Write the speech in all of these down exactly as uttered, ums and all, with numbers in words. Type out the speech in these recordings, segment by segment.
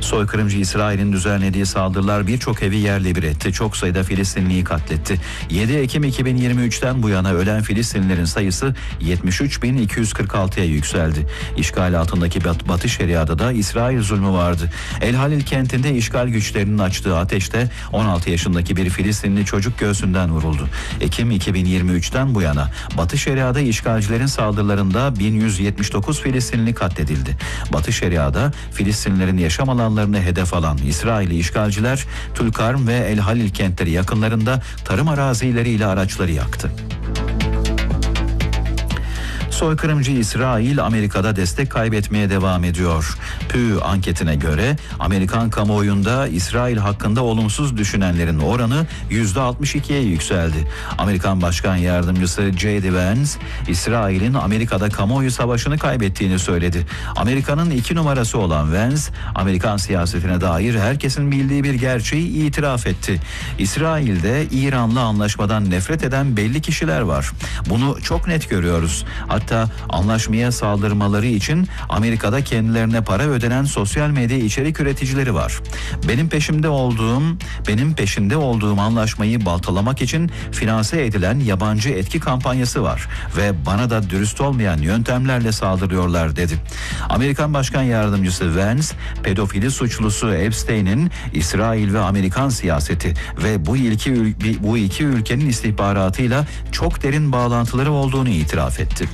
Soykırımcı İsrail'in düzenlediği saldırılar birçok evi yerle bir etti. Çok sayıda Filistinliyi katletti. yedi Ekim iki bin yirmi üçten bu yana ölen Filistinlilerin sayısı yetmiş üç bin iki yüz kırk altıya yükseldi. İşgal altındaki Bat- Batı Şeria'da da İsrail zulmü vardı. El Halil kentinde işgal güçlerinin açtığı ateşte on altı yaşındaki bir Filistinli çocuk göğsünden vuruldu. Ekim iki bin yirmi üçten bu yana Batı Şeria'da işgalcilerin saldırılarında bin yüz yetmiş dokuz Filistinli katledildi. Batı Şeria'da Filistinlilerin yaşam alanlarını hedef alan İsrailli işgalciler Tulkarm ve El Halil kentleri yakınlarında tarım arazileriyle araçları yaktı. Soykırımcı İsrail Amerika'da destek kaybetmeye devam ediyor. Pew anketine göre Amerikan kamuoyunda İsrail hakkında olumsuz düşünenlerin oranı yüzde altmış ikiye yükseldi. Amerikan Başkan Yardımcısı J D Vance, İsrail'in Amerika'da kamuoyu savaşını kaybettiğini söyledi. Amerika'nın iki numarası olan Vance, Amerikan siyasetine dair herkesin bildiği bir gerçeği itiraf etti. İsrail'de İran'la anlaşmadan nefret eden belli kişiler var. Bunu çok net görüyoruz. Hatta Hatta anlaşmaya saldırmaları için Amerika'da kendilerine para ödenen sosyal medya içerik üreticileri var. Benim peşimde olduğum, benim peşinde olduğum anlaşmayı baltalamak için finanse edilen yabancı etki kampanyası var ve bana da dürüst olmayan yöntemlerle saldırıyorlar dedi. Amerikan Başkan Yardımcısı Vance, pedofili suçlusu Epstein'in İsrail ve Amerikan siyaseti ve bu iki bu iki ülkenin istihbaratıyla çok derin bağlantıları olduğunu itiraf etti.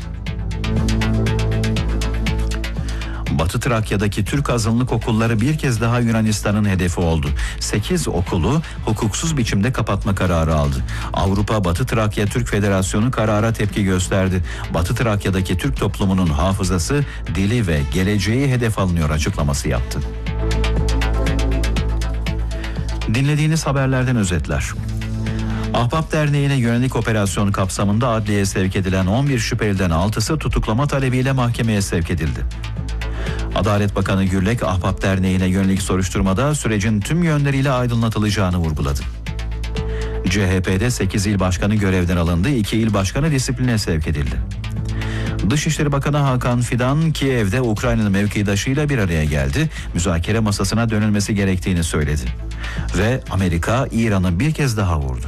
Batı Trakya'daki Türk azınlık okulları bir kez daha Yunanistan'ın hedefi oldu. sekiz okulu hukuksuz biçimde kapatma kararı aldı. Avrupa Batı Trakya Türk Federasyonu karara tepki gösterdi. Batı Trakya'daki Türk toplumunun hafızası, dili ve geleceği hedef alınıyor açıklaması yaptı. Dinlediğiniz haberlerden özetler. Ahbap Derneği'ne yönelik operasyon kapsamında adliyeye sevk edilen on bir şüpheliden altısı tutuklama talebiyle mahkemeye sevk edildi. Adalet Bakanı Gürlek, Ahbap Derneği'ne yönelik soruşturmada sürecin tüm yönleriyle aydınlatılacağını vurguladı. C H P'de sekiz il başkanı görevden alındı, iki il başkanı disipline sevk edildi. Dışişleri Bakanı Hakan Fidan, Kiev'de Ukrayna'nın mevkidaşıyla bir araya geldi, müzakere masasına dönülmesi gerektiğini söyledi. Ve Amerika, İran'ı bir kez daha vurdu.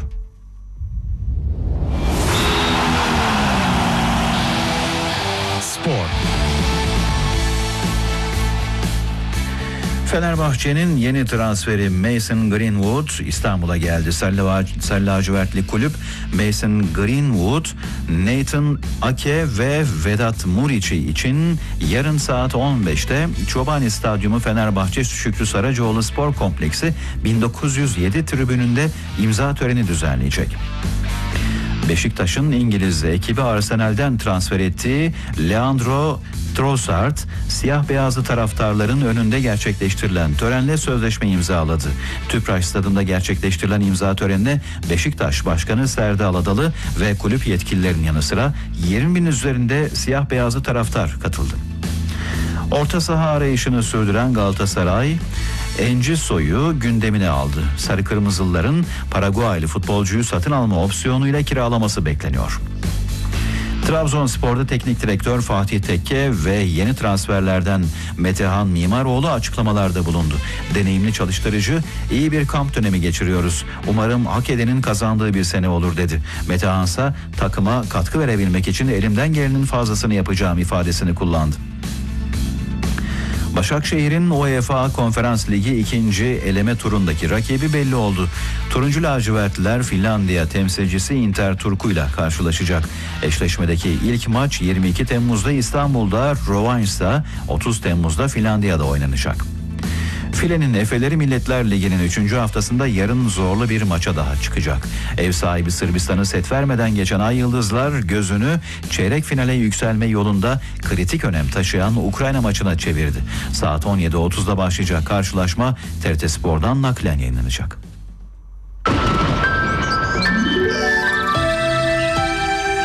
Spor. Fenerbahçe'nin yeni transferi Mason Greenwood İstanbul'a geldi. Sarı lacivertli kulüp Mason Greenwood, Nathan Ake ve Vedat Muriçi için yarın saat on beşte Çobani Stadyumu Fenerbahçe Şükrü Saracoğlu Spor Kompleksi bin dokuz yüz yedi tribününde imza töreni düzenleyecek. Beşiktaş'ın İngiliz ekibi Arsenal'den transfer ettiği Leandro Trossard, siyah beyazlı taraftarların önünde gerçekleştirilen törenle sözleşme imzaladı. Tüpraş Stadı'nda gerçekleştirilen imza törenine Beşiktaş Başkanı Serdal Adalı ve kulüp yetkililerinin yanı sıra yirmi bin üzerinde siyah beyazlı taraftar katıldı. Orta saha arayışını sürdüren Galatasaray, Encisoy'u gündemine aldı. Sarı Kırmızılıların Paraguaylı futbolcuyu satın alma opsiyonuyla kiralaması bekleniyor. Trabzonspor'da teknik direktör Fatih Tekke ve yeni transferlerden Metehan Mimaroğlu açıklamalarda bulundu. Deneyimli çalıştırıcı, iyi bir kamp dönemi geçiriyoruz. Umarım hak edenin kazandığı bir sene olur dedi. Metehan ise takıma katkı verebilmek için elimden gelenin fazlasını yapacağım ifadesini kullandı. Başakşehir'in UEFA Konferans Ligi ikinci eleme turundaki rakibi belli oldu. Turuncu lacivertliler Finlandiya temsilcisi Inter Turku'yla karşılaşacak. Eşleşmedeki ilk maç yirmi iki Temmuz'da İstanbul'da, rövanşta otuz Temmuz'da Finlandiya'da oynanacak. Filenin Efeleri Milletler Ligi'nin üçüncü haftasında yarın zorlu bir maça daha çıkacak. Ev sahibi Sırbistan'ı set vermeden geçen Ay Yıldızlar gözünü çeyrek finale yükselme yolunda kritik önem taşıyan Ukrayna maçına çevirdi. Saat on yedi otuzda başlayacak karşılaşma T R T Spor'dan naklen yayınlanacak.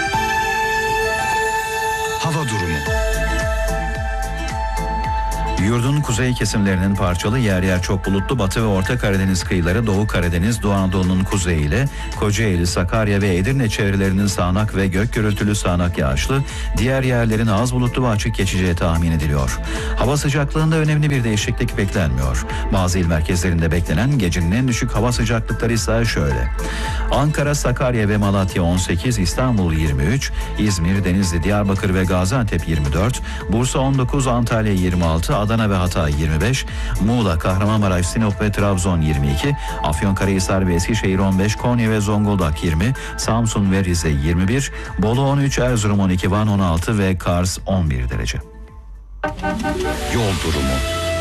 Hava durumu. Yurdun kuzey kesimlerinin parçalı, yer yer çok bulutlu, Batı ve Orta Karadeniz kıyıları, Doğu Karadeniz, Doğu Anadolu'nun kuzeyi ile Kocaeli, Sakarya ve Edirne çevrelerinin sağanak ve gök gürültülü sağanak yağışlı, diğer yerlerin az bulutlu ve açık geçeceği tahmin ediliyor. Hava sıcaklığında önemli bir değişiklik beklenmiyor. Bazı il merkezlerinde beklenen gecenin en düşük hava sıcaklıkları ise şöyle: Ankara, Sakarya ve Malatya on sekiz, İstanbul yirmi üç, İzmir, Denizli, Diyarbakır ve Gaziantep yirmi dört, Bursa on dokuz, Antalya yirmi altı, Adana ve Hatay yirmi beş, Muğla, Kahramanmaraş, Sinop ve Trabzon yirmi iki, Afyonkarahisar ve Eskişehir on beş, Konya ve Zonguldak yirmi, Samsun ve Rize yirmi bir, Bolu on üç, Erzurum on iki, Van on altı ve Kars on bir derece. Yol durumu.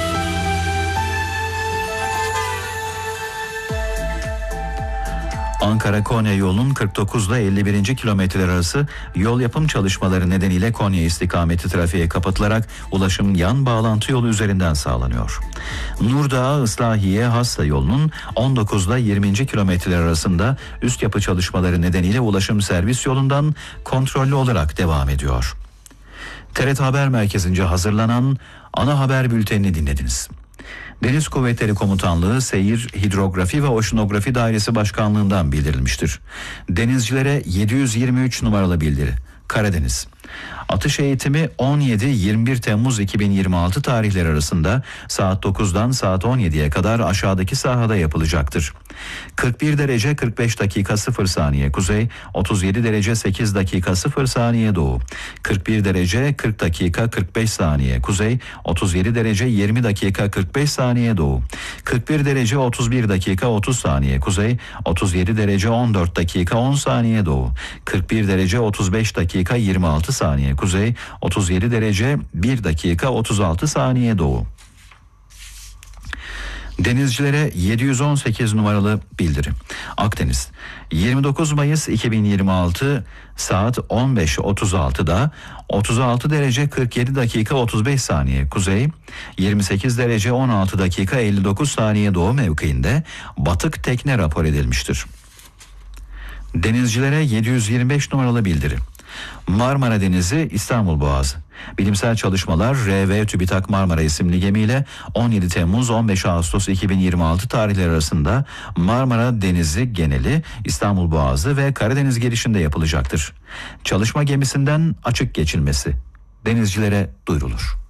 Ankara-Konya yolunun kırk dokuz ile elli birinci kilometreler arası yol yapım çalışmaları nedeniyle Konya istikameti trafiğe kapatılarak ulaşım yan bağlantı yolu üzerinden sağlanıyor. Nurdağ Islahiye Hassa yolunun on dokuz ile yirminci kilometreler arasında üst yapı çalışmaları nedeniyle ulaşım servis yolundan kontrollü olarak devam ediyor. T R T Haber Merkezi'nce hazırlanan ana haber bültenini dinlediniz. Deniz Kuvvetleri Komutanlığı Seyir, Hidrografi ve Oşinografi Dairesi Başkanlığı'ndan bildirilmiştir. Denizcilere yedi yüz yirmi üç numaralı bildiri. Karadeniz. Atış eğitimi on yedi yirmi bir Temmuz iki bin yirmi altı tarihleri arasında saat dokuzdan saat on yediye kadar aşağıdaki sahada yapılacaktır. kırk bir derece kırk beş dakika sıfır saniye kuzey, otuz yedi derece sekiz dakika sıfır saniye doğu, kırk bir derece kırk dakika kırk beş saniye kuzey, otuz yedi derece yirmi dakika kırk beş saniye doğu, kırk bir derece otuz bir dakika otuz saniye kuzey, otuz yedi derece on dört dakika on saniye doğu, kırk bir derece otuz beş dakika yirmi altı saniye kuzey, otuz yedi derece bir dakika otuz altı saniye doğu. Denizcilere yedi yüz on sekiz numaralı bildiri. Akdeniz. yirmi dokuz Mayıs iki bin yirmi altı saat on beş otuz altıda otuz altı derece kırk yedi dakika otuz beş saniye kuzey, yirmi sekiz derece on altı dakika elli dokuz saniye doğu mevkiinde batık tekne rapor edilmiştir. Denizcilere yedi yüz yirmi beş numaralı bildiri. Marmara Denizi, İstanbul Boğazı. Bilimsel çalışmalar R V TÜBİTAK Marmara isimli gemiyle on yedi Temmuz on beş Ağustos iki bin yirmi altı tarihleri arasında Marmara Denizi geneli, İstanbul Boğazı ve Karadeniz girişinde yapılacaktır. Çalışma gemisinden açık geçilmesi denizcilere duyurulur.